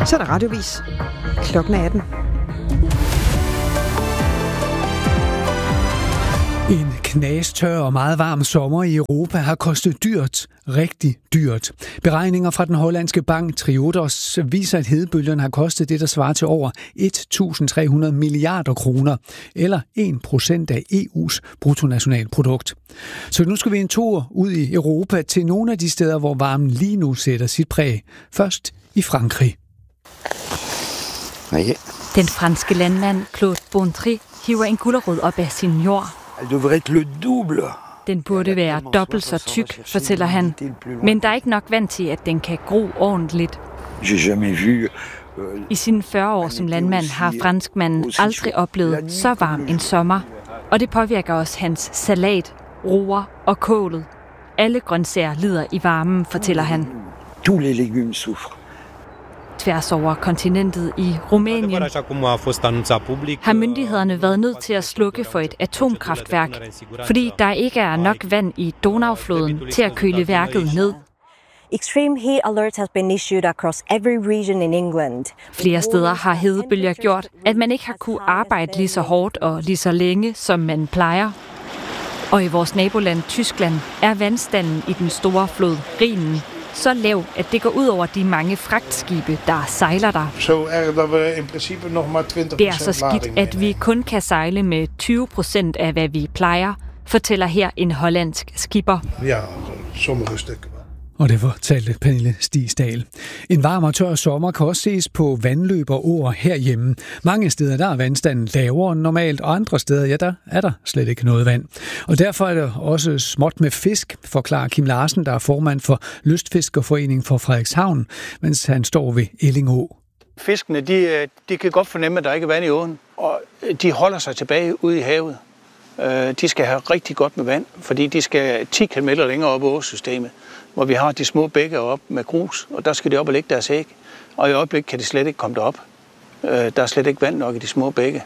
Så er der radiovis. Klokken er 18. En knastør og meget varm sommer i Europa har kostet dyrt, rigtig dyrt. Beregninger fra den hollandske bank Triodos viser, at hedebølgen har kostet det, der svarer til over 1.300 milliarder kroner, eller 1% af EU's bruttonationalprodukt. Så nu skal vi en tur ud i Europa til nogle af de steder, hvor varmen lige nu sætter sit præg. Først i Frankrig. Den franske landmand Claude Bontry hiver en gulerod op af sin jord. Den burde være dobbelt så tyk, fortæller han. Men der er ikke nok vand til, at den kan gro ordentligt. I sine 40 år som landmand har franskmanden aldrig oplevet så varm en sommer. Og det påvirker også hans salat, roer og kålet. Alle grøntsager lider i varmen, fortæller han. Tværs over kontinentet i Rumænien har myndighederne været nødt til at slukke for et atomkraftværk, fordi der ikke er nok vand i Donaufloden til at køle værket ned. Extreme heat alerts has been issued across every region in England. Flere steder har hedebølger gjort, at man ikke har kunne arbejde lige så hårdt og lige så længe, som man plejer. Og i vores naboland Tyskland er vandstanden i den store flod Rhinen så lav, at det går ud over de mange fragtskibe, der sejler der. Det er så skidt, at vi kun kan sejle med 20% af, hvad vi plejer, fortæller her en hollandsk skipper. Ja, sommige stykker. Og det fortalte Pernille Stigsdal. En varm og tør sommer kan også ses på vandløb og åer herhjemme. Mange steder der er vandstanden lavere end normalt, og andre steder ja, der er der slet ikke noget vand. Og derfor er det også småt med fisk, forklarer Kim Larsen, der er formand for Lystfiskerforeningen for Frederikshavn, mens han står ved Ellingå. Fiskene de kan godt fornemme, at der ikke er vand i åen, og de holder sig tilbage ude i havet. De skal have rigtig godt med vand, fordi de skal 10 km længere op i åsystemet, hvor vi har de små bække op med grus, og der skal de op og lægge deres æg. Og i øjeblikket kan de slet ikke komme derop. Der er slet ikke vand nok i de små bække.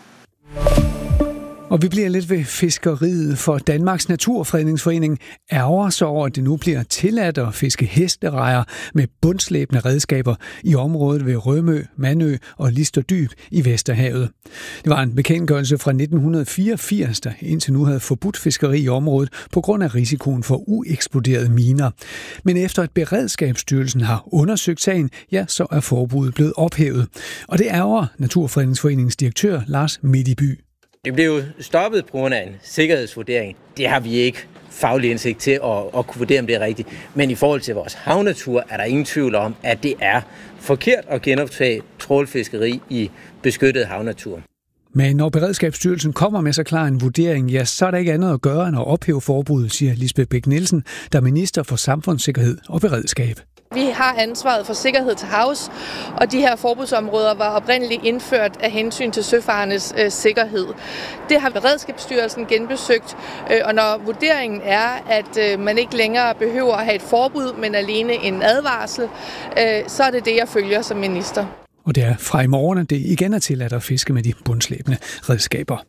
Og vi bliver lidt ved fiskeriet, for Danmarks Naturfredningsforening ærger sig over, at det nu bliver tilladt at fiske hesterejer med bundslæbende redskaber i området ved Rømø, Mandø og Listerdyb i Vesterhavet. Det var en bekendtgørelse fra 1984, der indtil nu havde forbudt fiskeri i området på grund af risikoen for ueksploderede miner. Men efter at Beredskabsstyrelsen har undersøgt sagen, ja, så er forbuddet blevet ophævet. Og det ærger Naturfredningsforeningens direktør Lars Midtby. Det blev jo stoppet på grund af en sikkerhedsvurdering. Det har vi ikke faglig indsigt til at kunne vurdere, om det er rigtigt. Men i forhold til vores havnatur er der ingen tvivl om, at det er forkert at genoptage trawlfiskeri i beskyttet havnatur. Men når Beredskabsstyrelsen kommer med så klar en vurdering, ja, så er der ikke andet at gøre end at ophæve forbuddet, siger Lisbeth Bech-Nielsen, der er minister for samfundssikkerhed og beredskab. Vi har ansvaret for sikkerhed til havs, og de her forbudsområder var oprindeligt indført af hensyn til søfarendes sikkerhed. Det har Beredskabsstyrelsen genbesøgt, og når vurderingen er, at man ikke længere behøver at have et forbud, men alene en advarsel, så er det det, jeg følger som minister. Og det er fra i morgen, at det igen er tilladt at fiske med de bundslæbende redskaber.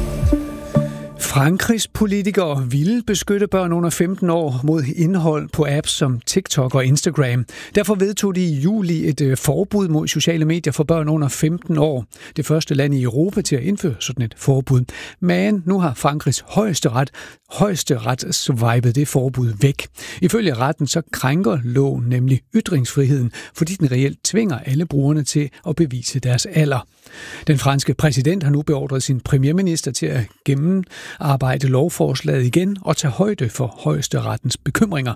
Frankrigs politikere ville beskytte børn under 15 år mod indhold på apps som TikTok og Instagram. Derfor vedtog de i juli et forbud mod sociale medier for børn under 15 år. Det første land i Europa til at indføre sådan et forbud. Men nu har Frankrigs højesteret swipet det forbud væk. Ifølge retten så krænker loven nemlig ytringsfriheden, fordi den reelt tvinger alle brugerne til at bevise deres alder. Den franske præsident har nu beordret sin premierminister til at gennemarbejde lovforslaget igen og tage højde for højesterettens bekymringer.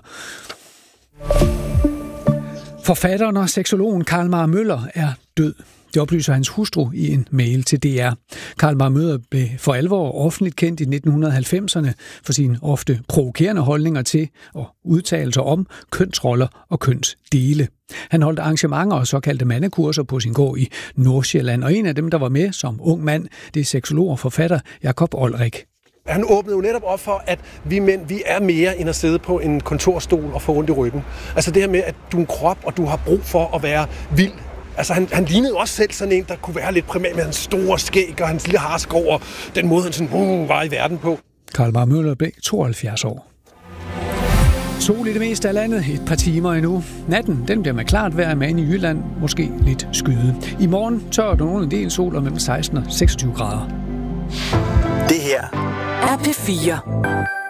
Forfatteren og seksologen Karl Møller er død. Det oplyser hans hustru i en mail til DR. Karl Møller blev for alvor offentligt kendt i 1990'erne for sine ofte provokerende holdninger til og udtalelser om kønsroller og kønsdele. Han holdt arrangementer og såkaldte mandekurser på sin gård i Nordsjælland, og en af dem, der var med som ung mand, det er seksolog og forfatter Jakob Olrik. Han åbnede jo netop op for, at vi mænd, vi er mere end at sidde på en kontorstol og få ondt i ryggen. Altså det her med, at du er en krop, og du har brug for at være vild. Altså han lignede jo også selv sådan en, der kunne være lidt primat med hans store skæg og hans lille harskov og den måde, han sådan, var i verden på. Karl Møller blev 72 år. Sol i det meste af landet et par timer endnu. Natten, den bliver med klart vejr, men i Jylland måske lidt skyde. I morgen tør der nogen en del sol og mellem 16 og 26 grader. Det her er P4.